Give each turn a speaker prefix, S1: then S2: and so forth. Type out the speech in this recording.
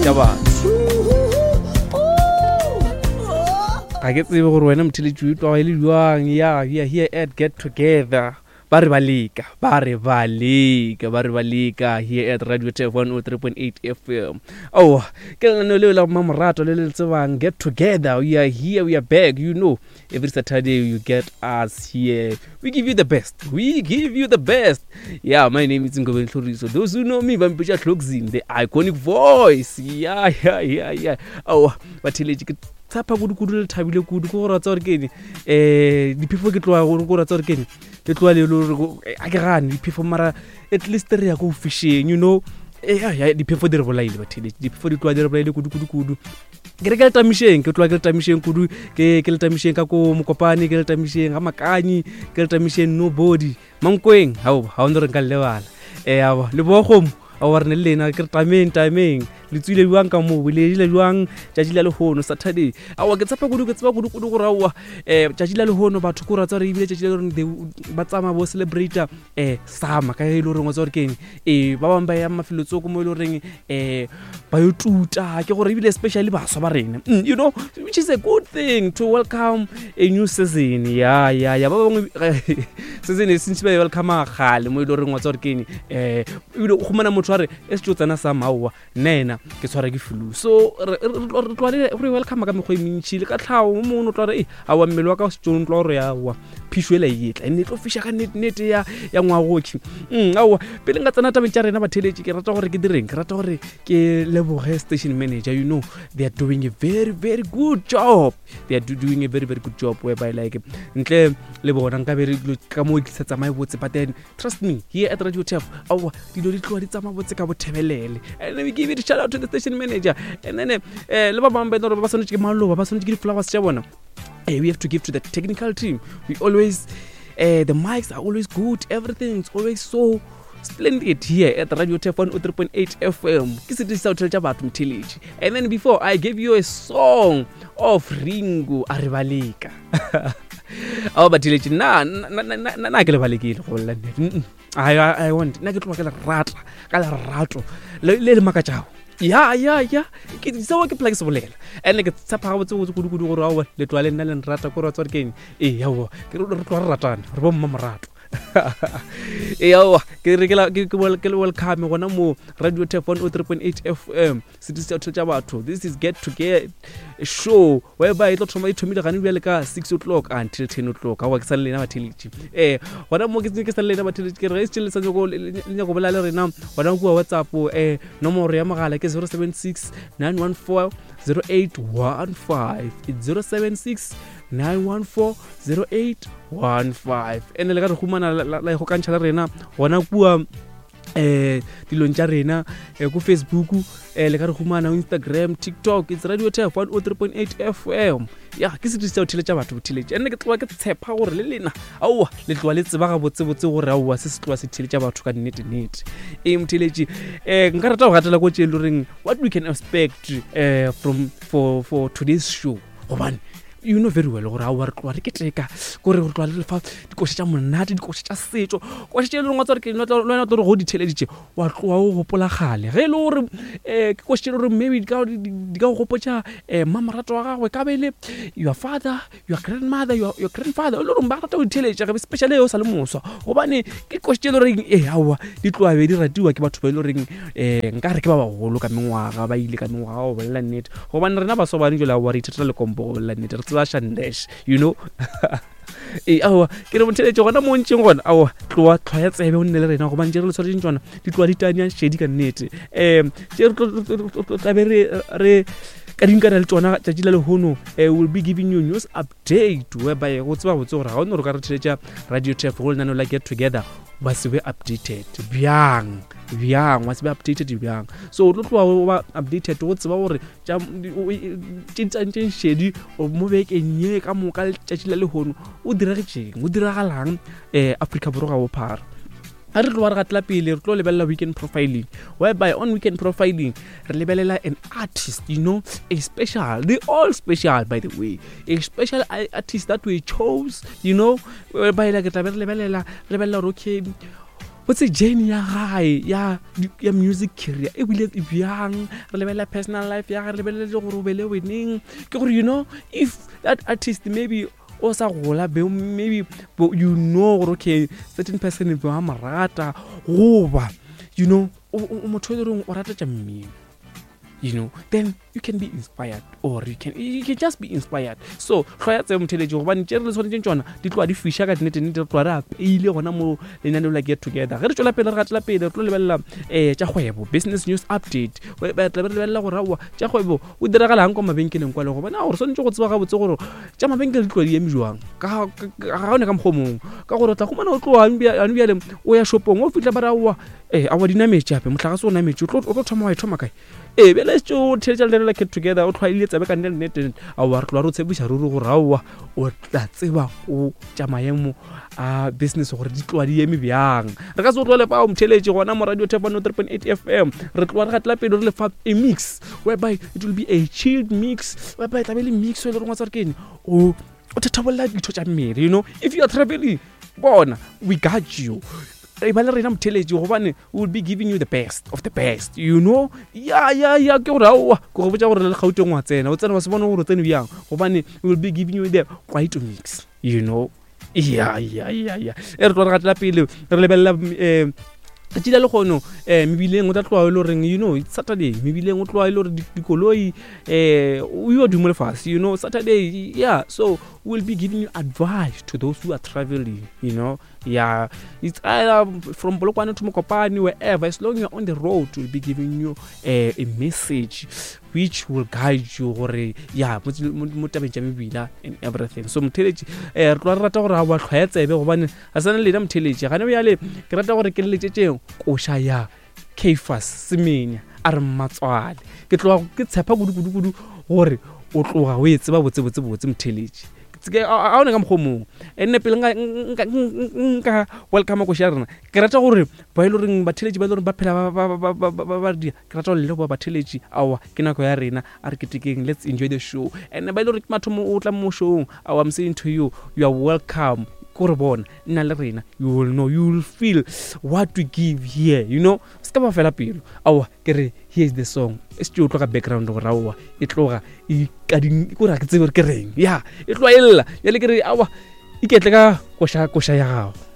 S1: tša batho ga ke tsebe gore wena motheletši o tloga e le jwang. Yeah, we are here at Get Together. Ba re baleka here at Radio TF 103.8 FM. Oh, ke leno leo la Mamorato le le tsebang Get Together. We are here, we are back. You know, every Saturday you get us here. We give you the best. Yeah, my name is Ngoben Hloriso. Those who know me, Bampisha Hlokzin, the iconic voice. Yeah. Oh, batheletši ke tsapa kudu le thabile kudu go ra tsore kene diphefo ke tloa go ra tsore kene ke tloa le a ke gane diphefo mara at least re ya go fishing, you know. Diphefo di re bolaile batheletši, diphefo di tloa di re bolaile kudu ke re ke le tamisheng kudu ke le tamisheng ka ko Mokopane, ke le tamisheng ga Makanyi, ke le tamisheng Nobody Mankweng. Ha o no re ka lebala le bogom a wa rene lena ke tameng le tswile jwang ka mo le jwang tšatši la lehono Saturday. Awa ke tsapa kudu go rawa tšatši la lehono batho ko ratsa re ibile tšatši la re ba tsama bo celebrate summer ka ile re ngotsa re keng ba bang ba ya mafilotsoko mo ile reng ba yo tuta ke gore ibile especially baswa ba rena, you know, which is a good thing to welcome a new season. Ya ba bang season e sentse ba welcome a gale mo ile re ngotsa re keng ibile go mana motho a re e se tsotsana sa mawa nena ke tshwara ke flu. So re welcome ka mekgwa e mentši le ka tlhao mo no tla re a wa mmele wa ka se tšone tla re ya wa phishwela yetla ne tlo fisha ka net ya ngwagotši. Awa pele nga tsana tabeng tša rena batheletši ke rata gore ke direng, ke rata gore ke leboge station manager. You know, they are doing a very good job. Whereby like ntle le bona nka be re ka mo tlisa tsamaya botse, but then trust me, here at Radio TF awa dilo di tloa di tsamaya botse ka bothebelele. And then we give it a shout out to the station manager. And then le ba bang ba ba sonetse ke maloba, ba sonetse ke di-flowers tša bona. We have to give to the technical team. We always the mics are always good, everything's always so splendid here at Radio TF 103.8 FM. Ke se ditsa tšha batho mtheletši. And then before I gave you a song of Ringo Aribaleka. Oh, batheletši na ke le balekile go lla nne. I want na ke tloa ke le rata ka le rato le makatšao. Ya ke tsewa ke plug se bolela ene ke tsapa ga botse kudu gore awa le tloa le nna le nrata ko ra tswa keng yawa ke re tloa re ratana re bo Mamorato. Yawa ke welcome gona mo Radio TF 103.8 FM city se tšha batho. This is Get Together show whereby itlo thoma ithomile gane bjale ka 6 o'clock until 10 o'clock. Awa ke sa lena batheletši gona mo ke sa lena batheletši ke re se tšele sa go bola le rena gona go WhatsApp nomoro ya mogala ke 076 914 0815. It's 076 914 0815. ene le ka re humana la go kantšha la rena gona kua dilong tša rena ko Facebook le ka re humana on Instagram, TikTok. It's Radio TF 103.8 FM. Ya ke se ditsa o theletša batho botheletši ene ke tloa ke tshepa gore le lena aowa le tloa le tseba ga botse gore aowa se tloa se theletša batho ka nnete motheletši nka rata go gatela ko tše le reng what we can expect for today's show. Gobane you know very well gore aowa re tloa re keteka kore re tloa le fa dikoša tša monate, dikoša tša setšo, koša tše lengwa tsa gore ke lona tlo re go di theleditše wa tloa o gopola gale ge e le gore ke koša tše le gore maybe di ka go gopotša Mamorato wa gagwe ka bele your father, your grandmother, your grandfather. O le gore ba rata go di theletša gape especially o sa le moswa gobane ke koša tše le goreng aowa di tloa be di ratiwa ke batho ba e le goreng nka re ke ba bagolo ka mengwaga, ba ile ka mengwaga go bolela nnete gobane rena baswa bane jela wa re ithetela lekompo go bolela nnete re tseba Shandesh, you know. Awa ke re motheletši gona mo ntšeng gona awa tloa ya tsebe o nne le rena gobane tše re le tshware tšona di tloa di tanya shedi ka nnete tše tlabe re ka dinkana le tsona tšatši la lehono will be giving you news update whereby go tseba botse gore ga o ne re ka re theletša Radio TF go lenaneo la Get Together ba se be updated bjang wa se be updated bjang. So o tlo tloa ba updated go tseba gore tšentšantšeng shedi mo bekeng ye ka moka tšatši la lehono o diragalang Africa Borwa ga bophara. a re tloa re gatla pele re tlo lebelela weekend profiling, whereby on weekend profiling re lebelela an artist, you know, a special, they all special by the way, a special artist that we chose, you know, whereby like re lebelela okay, what's a journey ya gae ya music career e bile e bjang re lebella personal life ya re lebella le gore o bele winning ke gore you know if that artist maybe o sa gola be maybe you know gore okay certain person be wa marata goba you know o motho le reng o rata tša mmino you know, then you can be inspired or you can just be inspired. So tloya tse mtheleje go bane tšere le tshwanetse tsona di tloa di fisha ka dinete nete tloa ra peile gona mo lenaneo la Get Together ge re tšwela pele re gatela pele re tlo lebella tša kgwebo business news update ba tla re lebella gore aowa tša kgwebo o diragala hang kwa mabenkeleng kwa le go bona gore tshwanetse go tseba gabotse gore tša mabenkele di tloa di eme jwang ga one ka mokgomong ka gore tla khumana o tloa anbiale o ya shopong o fitla ba ra aowa awa dinametše ape motlhagase o nametše o tlo thoma wa e thoma kae bele tšo theletša le la Get Together o tlhwaile tsabe ka nnete aowa re tloa re o tshepiša ruri gore aowa o tla tseba o tša maemo a business gore di tloa di eme bjang re ka se o tlole pa o mtheletše gona mo radio Tep 103.8 FM re tloa re gatela pele re le fa a mix whereby it will be a chilled mix whereby tlabe le mix le rongwa tsa re kene o thatabolla ditho tša mmele you know if you are traveling bona we got you ibale rena mtheleje gobane we will be giving you the best of the best you know ya ke gore aowa go botsa gore le Gauteng wa tsena o tsena ba se bona gore tsene bjang gobane we will be giving you the quite mix you know re tlo re gatela pele re lebella tšila le kgono mebileng o tla tloa e le goreng you know it's Saturday mebileng o tloa e le gore dikoloi o yo dumo lefase you know Saturday yeah so we'll be giving you advice to those who are traveling you know yeah it's either from Polokwane to Mokopane wherever as long as you're on the road we'll be giving you a message which will guide you gore yeah mo tabeng tša mebila and everything so mtheletše re tloa re rata gore a wa tlhwae tsebe gobane a sana le mtheletše gane bjale ke rata gore ke leletšetšeng koša ya Caiphas Semenya a re Mmatswale ke tloa ke tshepa kudu gore o tloga o e tseba botse mtheletše a one ka mokgomong ene pele nka welcome ko sharena ke rata gore ba ile reng batheletši ba ile reng ba phela ba di ke rata le ba batheletši awa ke nako ya rena a re ketekeng let's enjoy the show ene ba ile re mathomo o tla mo show I'm saying to you you are welcome gore bona nna le rena you will know you will feel what we give here you know ska ba fela pelo awa ke re here is the song it's tlo ka background gore awa e tloga e ka di gore ke tsebe ke reng ya e tloa ella ya le ke re awa iketle ka koša ya gago